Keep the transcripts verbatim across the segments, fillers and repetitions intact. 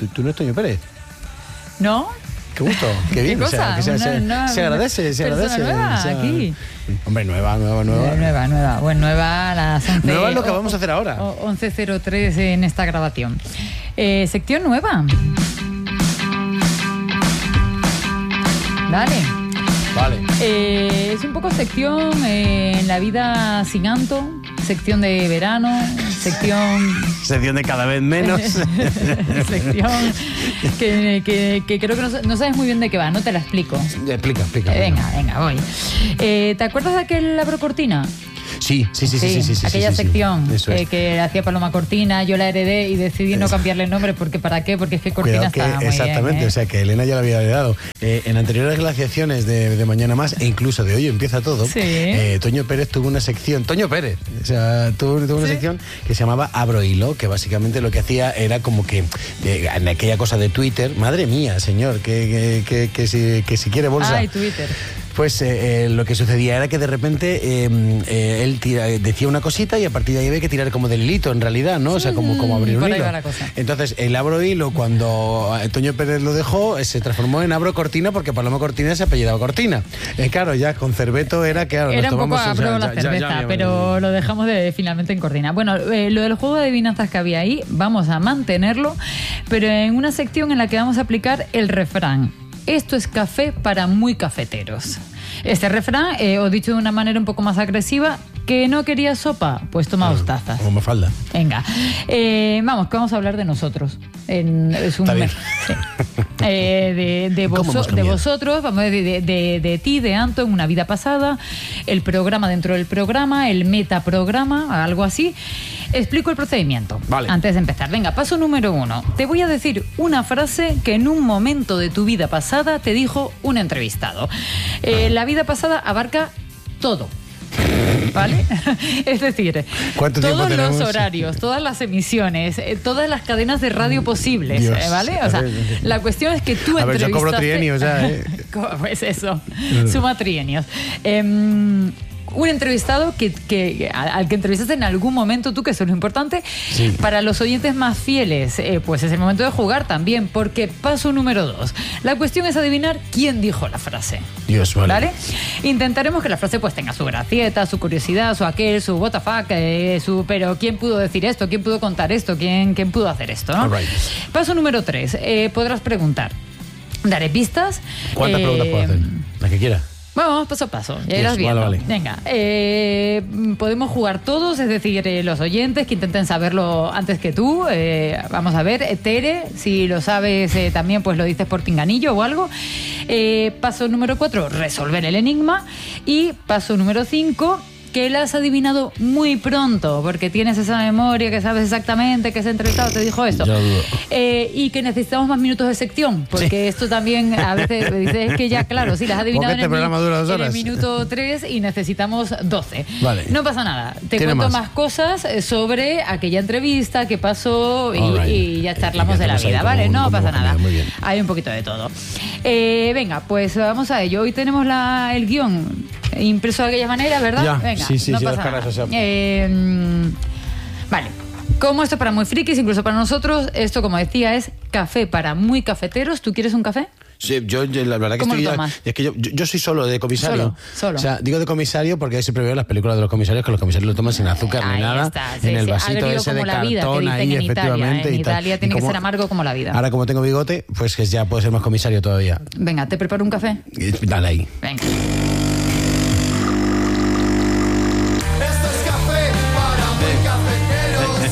¿tú, tú no eres Toño Pérez? ¿No? Qué gusto, qué bien. ¿Qué o sea, cosa? que se, Una, se, una, se agradece, se agradece. Nueva, o sea, aquí. Hombre, nueva, nueva, nueva. Nueva, nueva. Bueno, nueva a las once. Nueva es lo que vamos a hacer ahora. once cero tres en esta grabación. Eh, sección nueva. Dale. Vale. Eh, es un poco sección eh, en la vida sin Anto, sección de verano, sección... Sección de cada vez menos. sección que, que, que creo que no, no sabes muy bien de qué va, no te la explico. Explica, explica. Eh, venga, venga, voy. Eh, ¿Te acuerdas de aquel Abro Cortina? Sí, sí, sí, sí, sí, sí, sí, aquella sí, sí, sección sí. eh, Es. que hacía Paloma Cortina, yo la heredé y decidí no cambiarle el nombre porque ¿para qué? Porque es que Cortina Cuidado que, estaba muy exactamente, bien, ¿eh? O sea que Elena ya lo había heredado. Eh, en anteriores glaciaciones de, de Mañana Más, e incluso de Hoy Empieza Todo, Sí. eh, Toño Pérez tuvo una sección, Toño Pérez, o sea, tuvo, tuvo una Sí. sección que se llamaba Abro Hilo, que básicamente lo que hacía era como que, eh, en aquella cosa de Twitter, madre mía, señor, que, que, que, que, si, que si quiere bolsa. Ay, Twitter. Pues eh, eh, lo que sucedía era que de repente eh, eh, él tira, decía una cosita y a partir de ahí había que tirar como del hilito, en realidad, ¿no? O sea, como, como abrir un Por ahí hilo. va la cosa. Entonces, el Abro Hilo, cuando Toño Pérez lo dejó, eh, se transformó en Abro Cortina porque Paloma Cortina se apellidaba Cortina. Eh, claro, ya con Cerveto era que... Claro, Era un poco tomamos, abro o sea, la ya- ya- cerveza, ya- ya- pero lo dejamos de, finalmente en Cortina. Bueno, eh, lo del juego de adivinanzas que había ahí, vamos a mantenerlo, pero en una sección en la que vamos a aplicar el refrán. Esto es café para muy cafeteros. Este refrán, eh, os dicho de una manera un poco más agresiva, que no quería sopa, pues toma dos tazas. Como me falda. Venga, eh, vamos, que vamos a hablar de nosotros. En, es un Está bien. Sí. Eh, de, de, ¿Cómo voso- hemos de cambiado? vosotros, vamos a decir, de, de, de ti, de Anto, en una vida pasada, el programa dentro del programa, el metaprograma, algo así. Explico el procedimiento Vale. antes de empezar. Venga, paso número uno. Te voy a decir una frase que en un momento de tu vida pasada te dijo un entrevistado. Eh, la vida pasada abarca todo. ¿Vale? Es decir, ¿Cuánto tiempo todos los tenemos? horarios, todas las emisiones, eh, todas las cadenas de radio posibles, Dios. eh, ¿vale? O sea, A ver, la cuestión es que tú A ver, yo cobro entrevistaste- trienios ya, ¿eh? Pues eso, suma trienios. Em, un entrevistado que, que, al que entrevistaste en algún momento tú, que eso es lo importante. Sí. Para los oyentes más fieles, eh, pues es el momento de jugar también, porque paso número dos. La cuestión es adivinar quién dijo la frase. Dios, vale. ¿Vale? Intentaremos que la frase pues tenga su gracieta, su curiosidad, su aquel, su what the fuck, eh, su pero ¿quién pudo decir esto? ¿Quién pudo contar esto? ¿Quién, quién pudo hacer esto? ¿No? All right. Paso número tres. Eh, podrás preguntar. Daré pistas. ¿Cuántas eh, preguntas puedo hacer? La que quiera. Bueno, vamos paso a paso, ya Yes, irás viendo. vale, vale. Venga, eh, podemos jugar todos, es decir, eh, los oyentes que intenten saberlo antes que tú. Eh, vamos a ver, eh, Tere, si lo sabes eh, también, pues lo dices por pinganillo o algo. Eh, paso número cuatro, resolver el enigma. Y paso número cinco, que la has adivinado muy pronto, porque tienes esa memoria, que sabes exactamente que ese entrevistado te dijo esto. Ya dudo. Eh, y que necesitamos más minutos de sección, porque Sí. esto también a veces me dices es que ya, claro, sí, las has adivinado Porque en este el, programa dura dos en el horas. minuto tres y necesitamos doce. Vale. No pasa nada. Te Tiene cuento más. más. cosas eh, sobre aquella entrevista que pasó y, All right. y ya charlamos Y de la hacemos ahí vida, como ¿vale? un- No como pasa una nada. muy bien. Hay un poquito de todo. Eh, venga, pues vamos a ello. Hoy tenemos la, el guión impreso de aquella manera, ¿verdad? Ya, Venga, sí, sí, no sí, pasa las caras, nada. o sea. Eh, mm, vale. Como esto es para muy frikis, incluso para nosotros, esto, como decía, es café para muy cafeteros. ¿Tú quieres un café? Sí, yo, yo, la verdad que ¿Cómo estoy lo ya, tomas? es que yo, yo, yo soy solo de comisario. Solo, solo. O sea, digo de comisario porque siempre veo las películas de los comisarios que los comisarios lo toman sin azúcar Ahí ni nada, está, sí, en el sí, vasito agrio ese como de la vida, que cartón dicen ahí, en Italia, efectivamente. en y tal. Italia Y tiene que como- ser amargo como la vida. Ahora como tengo bigote, pues que ya puedo ser más comisario todavía. Venga, ¿te preparo un café? Y dale ahí. Venga. Esto es café para muy cafeteros.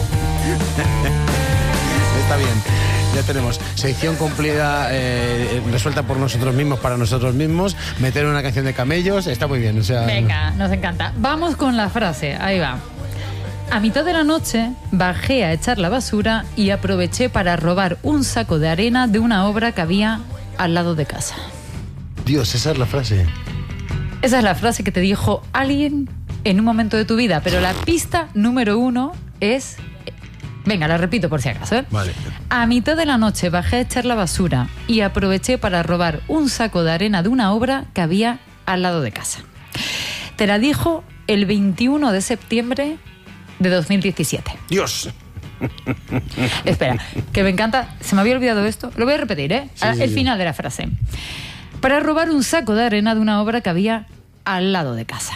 Está bien. Ya tenemos sección cumplida, eh, resuelta por nosotros mismos, para nosotros mismos. Meter una canción de camellos, está muy bien. O sea, Venga, nos encanta. Vamos con la frase, ahí va. A mitad de la noche bajé a echar la basura y aproveché para robar un saco de arena de una obra que había al lado de casa. Dios, esa es la frase. Esa es la frase que te dijo alguien en un momento de tu vida, pero la pista número uno es... Venga, la repito por si acaso, ¿eh? Vale. A mitad de la noche bajé a echar la basura y aproveché para robar un saco de arena de una obra que había al lado de casa. Te la dijo el veintiuno de septiembre de dos mil diecisiete. Dios. Espera, que me encanta. Se me había olvidado esto. Lo voy a repetir, ¿eh? Sí, sí, El sí. final de la frase. Para robar un saco de arena de una obra que había al lado de casa.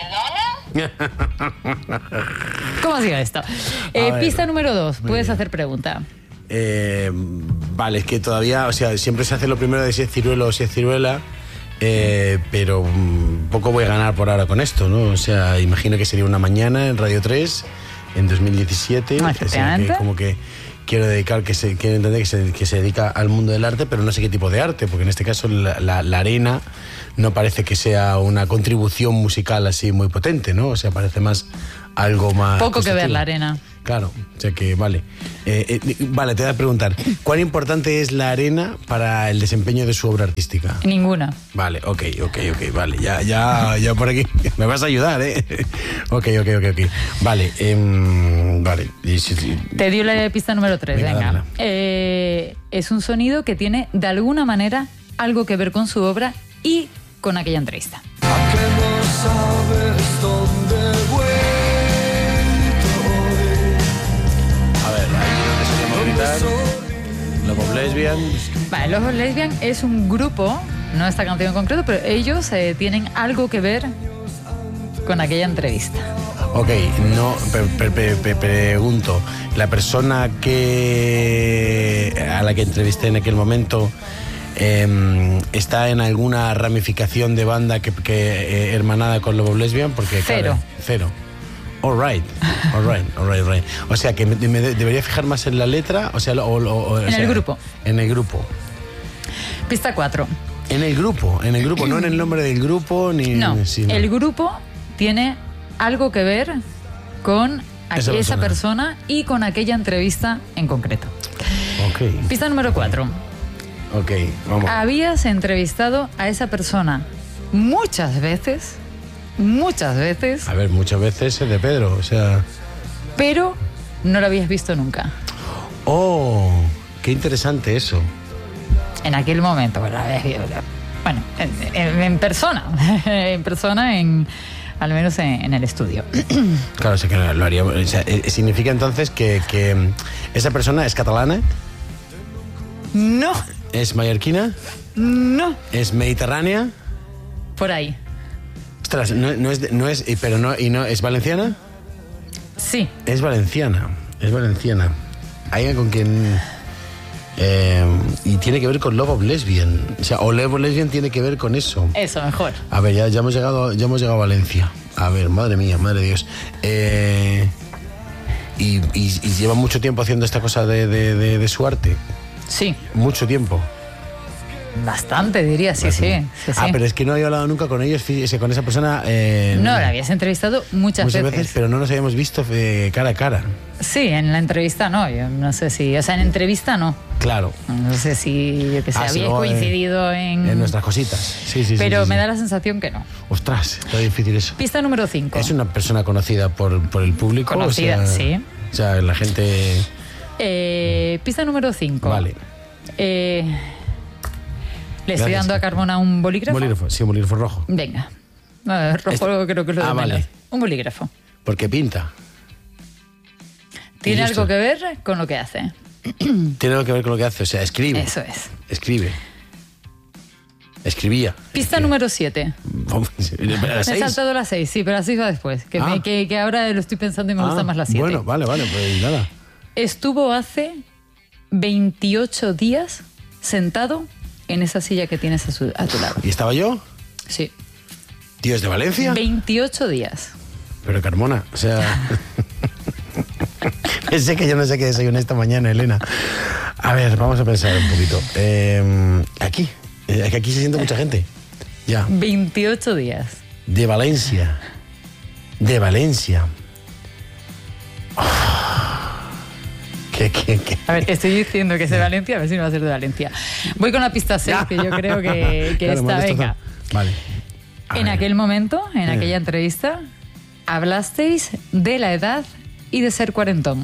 ¿Cómo ha sido esto? Eh, ver. pista número dos. Muy Puedes bien. hacer pregunta. Eh, vale, es que todavía, o sea, siempre se hace lo primero de si es ciruelo o si es ciruela, eh, pero mm, poco voy a ganar por ahora con esto, ¿no? O sea, imagino que sería una mañana en Radio tres en dos mil diecisiete. Ah, o sea, efectivamente. que como que quiero dedicar, que se, quiero entender que se, que se dedica al mundo del arte, pero no sé qué tipo de arte, porque en este caso la, la, la arena no parece que sea una contribución musical así muy potente, ¿no? O sea, parece más algo más... Poco que ver constructivo. la arena. Claro, o sea que vale. Eh, eh, vale, te voy a preguntar, ¿cuán importante es la arena para el desempeño de su obra artística? Ninguna. Vale, ok, ok, ok, vale, ya, ya, ya por aquí. Me vas a ayudar, ¿eh? Ok, ok, ok, ok. Vale, em, vale. Y si- si- Te dio la pista número tres, Venga, venga. dámela. Eh, es un sonido que tiene de alguna manera algo que ver con su obra y con aquella entrevista. ¿A que no sabes dónde he vuelto hoy? A ver, ahí donde solemos gritar. Lobo Lesbian. Vale, Los Lesbian es un grupo, no esta canción en concreto, pero ellos eh, tienen algo que ver con aquella entrevista. Ok, no, pe- pe- pe- pe- pregunto, ¿la persona que a la que entrevisté en aquel momento eh, está en alguna ramificación de banda que, que eh, hermanada con Lobo Lesbian? Porque Cero. claro, cero. All right, all right, all right, all right. O sea, que me, me de- debería fijar más en la letra, o sea, o, o- o- o En sea, el grupo. En el grupo. Pista cuatro. En el grupo, en el grupo, no en el nombre del grupo ni. No, sí, no. el grupo tiene algo que ver con a- Esa esa, persona. persona y con aquella entrevista en concreto. Ok, Pista número cuatro. ok, vamos. Habías entrevistado a esa persona muchas veces, muchas veces, A ver, muchas veces es de Pedro, o sea. pero no lo habías visto nunca. Oh, qué interesante eso. En aquel momento, bueno, eh, bueno, en, en- en persona, en persona, en, al menos en, en el estudio. Claro, o sea, que lo haría. O sea, eh, significa entonces que, que mm, esa persona es catalana, No, es mallorquina, no, es mediterránea. por ahí. Ostras, no, no es, de- no es, y- pero no, y no es valenciana. Sí, Es valenciana, es valenciana. Hay con quien eh, y tiene que ver con Love of Lesbian, o sea, o Love of Lesbian tiene que ver con eso. eso, mejor. A ver, ya, ya hemos llegado, ya hemos llegado a Valencia. A ver, madre mía, madre de Dios. Eh, y, y- y lleva mucho tiempo haciendo esta cosa de, de- de- de su arte. Sí, Mucho tiempo. bastante diría, sí, sí. sí, Ah, sí. pero es que no había hablado nunca con ellos, fíjese, con esa persona. eh, No, la habías entrevistado muchas, muchas veces. veces, pero no nos habíamos visto eh, cara a cara. Sí, en la entrevista no, yo no sé si, o sea, en entrevista no. Claro. No sé si, yo qué sé, Ah, sí, habíais luego, eh, coincidido en... En nuestras cositas. Sí, sí, sí. pero sí, me sí. da la sensación que no. Ostras, está difícil eso. Pista número cinco. Es una persona conocida por, por el público. Conocida, o sea, sí. O sea, la gente. Eh, pista número cinco. Vale. Eh, ¿Le estoy Gracias. dando a Carmona un bolígrafo? Bolígrafo, sí, un bolígrafo rojo. Venga. No, rojo Este- creo que es lo de Ah, menos. vale. Un bolígrafo. Porque pinta. Tiene Y listo. algo que ver con lo que hace. Tiene algo que ver con lo que hace. O sea, escribe. Eso es. Escribe. Escribía. Pista número siete. Vamos, ¿a las Me he seis? saltado las seis, sí, pero las seis va después. Que, Ah. me- que, que ahora lo estoy pensando y me gusta Ah, más las siete. Bueno, vale, vale, pues nada. Estuvo hace veintiocho días sentado en esa silla que tienes a, su- a tu lado. ¿Y estaba yo? Sí. ¿Tío, es de Valencia? veintiocho días. Pero Carmona, o sea. Sé que yo no sé qué desayuné esta mañana, Elena. A ver, vamos a pensar un poquito. Eh, aquí, eh, que aquí se siente mucha gente. Ya. veintiocho días. De Valencia. De Valencia. Oh. ¿Qué, qué, qué? A ver, te estoy diciendo que es de Valencia, a ver si no va a ser de Valencia. Voy con la pista seis, que yo creo que, que Claro, me esta, has venga. destrozado. Vale. A En ver. aquel momento, en Eh. aquella entrevista, hablasteis de la edad y de ser cuarentón.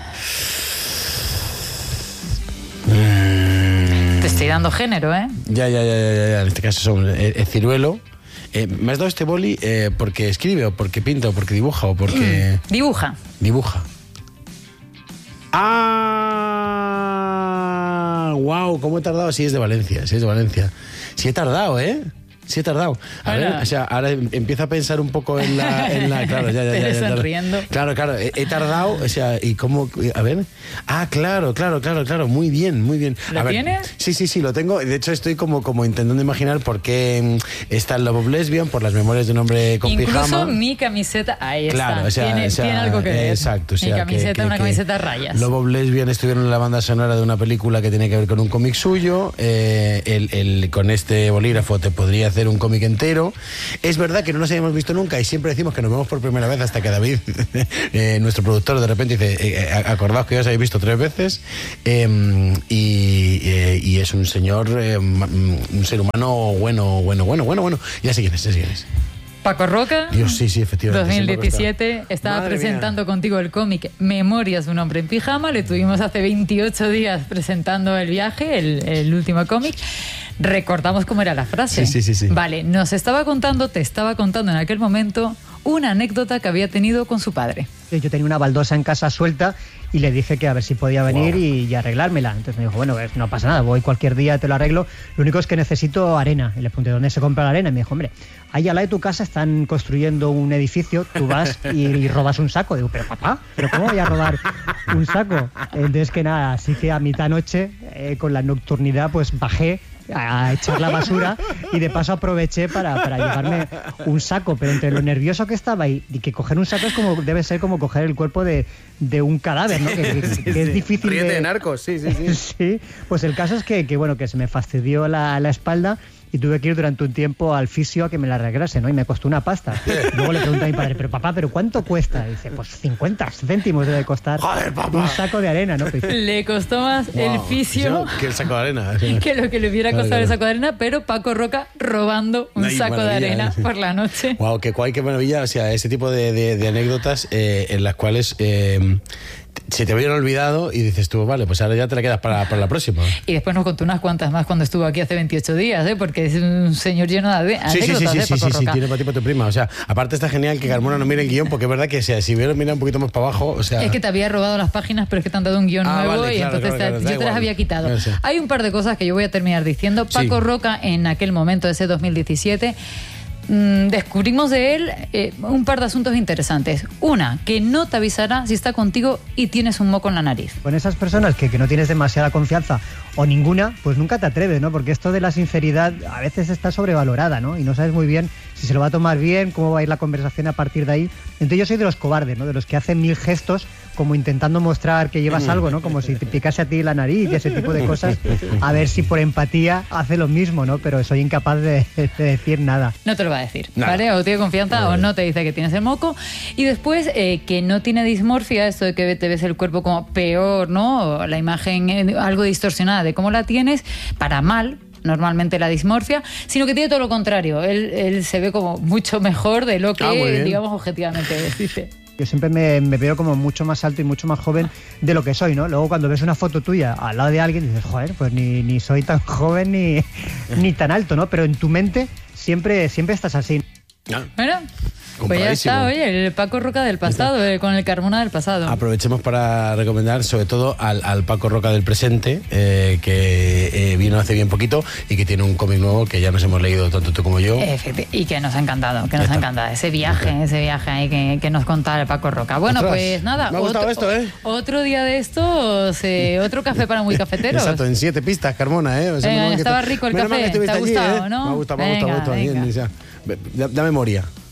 Mm, Te estoy dando género, ¿eh? Ya, ya, ya, ya, ya. En este caso son eh, eh, ciruelo. Eh, ¿Me has dado este boli eh, porque escribe o porque pinta o porque dibuja o porque Dibuja. dibuja? ¡Ah! ¡Wow! ¿Cómo he tardado? Sí, es de Valencia, sí, es de Valencia. Sí he tardado, ¿eh? Sí he tardado. A Ahora. ver, o sea, ahora empiezo a pensar un poco en la... En la claro, ya, ya, Te ya, ya, claro. sonriendo. Claro, claro, he, he tardado, o sea, ¿y cómo? A ver. Ah, claro, claro, claro, claro, muy bien, muy bien. ¿Lo A ver, tienes? Sí, sí, sí, lo tengo. De hecho, estoy como, como intentando imaginar por qué mm, está el Love of Lesbian, por las memorias de un hombre con Incluso pijama. mi camiseta, ahí Claro, está, o sea, tiene, o sea, tiene algo que ver. Exacto, o sea, mi camiseta, que- que- una que camiseta a rayas. Love of Lesbian estuvieron en la banda sonora de una película que tiene que ver con un cómic suyo. Eh, el, el- con este bolígrafo te podría hacer un cómic entero. Es verdad que no nos habíamos visto nunca y siempre decimos que nos vemos por primera vez hasta que David, eh, nuestro productor, de repente dice, eh, eh, acordaos que ya os habéis visto tres veces. Eh, y, eh, y es un señor, eh, un ser humano bueno, bueno, bueno, bueno, bueno. Ya sé quién es, ya sé quién es. Paco Roca, Dios, sí, sí, efectivamente. dos mil siempre me diecisiete, está- estaba Madre presentando mía. contigo el cómic Memorias de un hombre en pijama. Le tuvimos hace veintiocho días presentando el viaje, el, el último cómic. Recordamos cómo era la frase. Sí, sí, sí, sí. Vale, nos estaba contando, te estaba contando en aquel momento una anécdota que había tenido con su padre. Yo tenía una baldosa en casa suelta y le dije que a ver si podía venir Wow. y, y arreglármela. Entonces me dijo, bueno, pues no pasa nada, voy cualquier día, te lo arreglo. Lo único es que necesito arena. Y le pregunté, ¿dónde se compra la arena? Y me dijo, hombre, ahí al lado de tu casa están construyendo un edificio, tú vas y, y robas un saco. Digo, pero papá, ¿pero cómo voy a robar un saco? Entonces que nada, así que a mitad noche, eh, con la nocturnidad, pues bajé a echar la basura y de paso aproveché para, para llevarme un saco, pero entre lo nervioso que estaba y, y que coger un saco es como debe ser como coger el cuerpo de, de un cadáver, ¿no? Que, que- Sí, que sí. es difícil Ríete de... de narcos, sí, sí, sí. Sí, pues el caso es que, que, bueno, que se me fastidió la, la espalda y tuve que ir durante un tiempo al fisio a que me la arreglase, ¿no? Y me costó una pasta. Luego le pregunté a mi padre, pero papá, ¿pero cuánto cuesta? Y dice, pues cincuenta céntimos debe costar Joder, papá. un saco de arena, ¿no? Pues, Le costó más el Wow. fisio Que el saco de arena. que lo que le hubiera Claro, costado el claro. saco de arena, pero Paco Roca robando un Ay, saco de maravilla, arena ¿eh? por la noche. Wow, qué guay, qué maravilla. O sea, ese tipo de, de- de anécdotas eh, en las cuales eh, se te habían olvidado y dices tú, vale, pues ahora ya te la quedas para, para la próxima. Y después nos contó unas cuantas más cuando estuvo aquí hace veintiocho días, ¿eh? Porque es un señor lleno de Sí, sí, sí, anécdotas, sí, ¿eh? sí, Paco sí, sí, Roca. tiene para ti, para tu prima. O sea, aparte está genial que Carmona no mire el guión, porque es verdad que o sea, si hubiera mirado un poquito más para abajo, o sea... Es que te había robado las páginas, pero es que te han dado un guión Ah, nuevo vale, y claro, entonces claro, te- claro, da yo te las igual. había quitado. No sé. Hay un par de cosas que yo voy a terminar diciendo. Paco Sí. Roca, en aquel momento, ese dos mil diecisiete, mm, descubrimos de él eh, un par de asuntos interesantes. Una, que no te avisará si está contigo y tienes un moco en la nariz. con esas personas que, que no tienes demasiada confianza o ninguna, pues nunca te atreves, ¿no? Porque esto de la sinceridad a veces está sobrevalorada, ¿no? Y no sabes muy bien si se lo va a tomar bien, cómo va a ir la conversación a partir de ahí. Entonces yo soy de los cobardes, ¿no? De los que hacen mil gestos como intentando mostrar que llevas algo, ¿no? Como si te picase a ti la nariz y ese tipo de cosas, a ver si por empatía hace lo mismo, ¿no? Pero soy incapaz de, de decir nada. No te lo va a decir, Nada. ¿vale? O tiene confianza Nada. o no te dice que tienes el moco. Y después, eh, que no tiene dismorfia, esto de que te ves el cuerpo como peor, ¿no? O la imagen eh, algo distorsionada de cómo la tienes, para mal, normalmente la dismorfia, sino que tiene todo lo contrario. Él, él se ve como mucho mejor de lo que, Ah, muy bien. digamos, objetivamente dice. Yo siempre me, me veo como mucho más alto y mucho más joven de lo que soy, ¿no? Luego cuando ves una foto tuya al lado de alguien dices, joder, pues ni, ni soy tan joven ni, ni tan alto, ¿no? Pero en tu mente siempre, siempre estás así. Ah, Bueno, pues ya Compradísimo. está, oye, el Paco Roca del pasado, eh, con el Carmona del pasado. Aprovechemos para recomendar sobre todo al, al Paco Roca del presente, eh, que eh, vino hace bien poquito y que tiene un cómic nuevo que ya nos hemos leído tanto tú como yo. Efecti- Y que nos ha encantado, que nos Ya ha está. encantado ese viaje, ese viaje ahí que, que nos contaba el Paco Roca. Bueno, Ostras, pues nada, me ha gustado esto, ¿eh? otro día de estos, eh, otro café para muy cafeteros. Exacto, en siete pistas, Carmona, ¿eh? O sea, Venga, menos mal que estaba te- rico el menos mal café, que estuviste ¿te ha allí, gustado, ¿eh? no? Me ha gustado, me ha gustado, me ha Venga, gustado. Bien, venga. o sea, da- da memoria.